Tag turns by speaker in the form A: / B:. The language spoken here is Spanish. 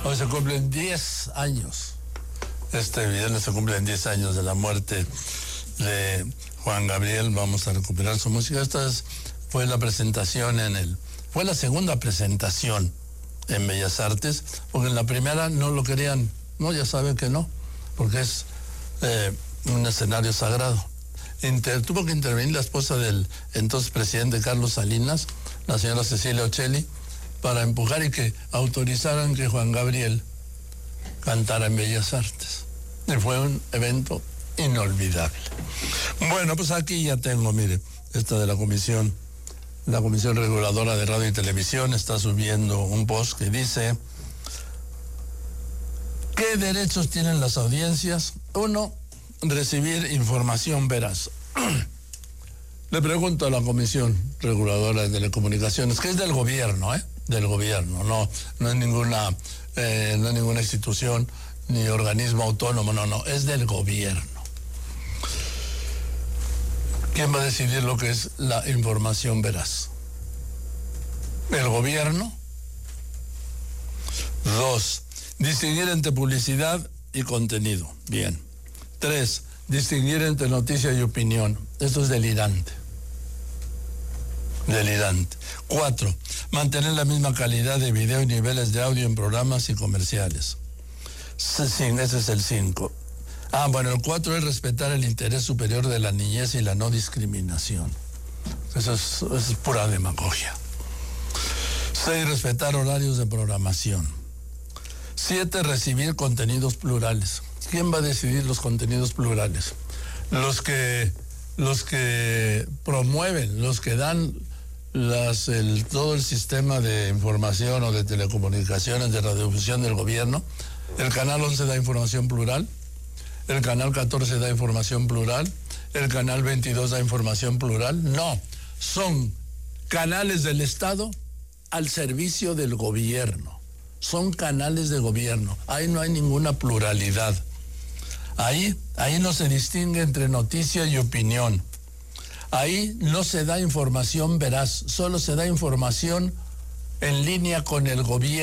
A: Hoy se cumplen 10 años. Este viernes se cumplen 10 años de la muerte de Juan Gabriel. Vamos a recuperar su música. Fue la presentación fue la segunda presentación en Bellas Artes, porque en la primera no lo querían, no, ya saben que no, porque es un escenario sagrado. Tuvo que intervenir la esposa del entonces presidente Carlos Salinas, la señora Cecilia Ocelli, para empujar y que autorizaran que Juan Gabriel cantara en Bellas Artes. Y fue un evento inolvidable. Bueno, pues aquí ya tengo, mire, esta de la Comisión Reguladora de Radio y Televisión está subiendo un post que dice: ¿qué derechos tienen las audiencias? 1, recibir información veraz. Le pregunto a la Comisión Reguladora de Telecomunicaciones, que es del gobierno, del gobierno, no es ninguna institución ni organismo autónomo, no, es del gobierno. ¿Quién va a decidir lo que es la información veraz? ¿El gobierno? 2, distinguir entre publicidad y contenido. Bien. 3, distinguir entre noticia y opinión. Esto es delirante. 4, mantener la misma calidad de video y niveles de audio en programas y comerciales. Sí, ese es el 5. Bueno, el 4 es respetar el interés superior de la niñez y la no discriminación. Eso es pura demagogia. 6, respetar horarios de programación. 7, recibir contenidos plurales. ¿Quién va a decidir los contenidos plurales? Los que promueven, los que dan todo el sistema de información o de telecomunicaciones, de radiodifusión del gobierno. El Canal 11 da información plural, el Canal 14 da información plural, el Canal 22 da información plural. No, son canales del Estado al servicio del gobierno. Son canales de gobierno. Ahí no hay ninguna pluralidad. Ahí no se distingue entre noticia y opinión. Ahí no se da información veraz, solo se da información en línea con el gobierno.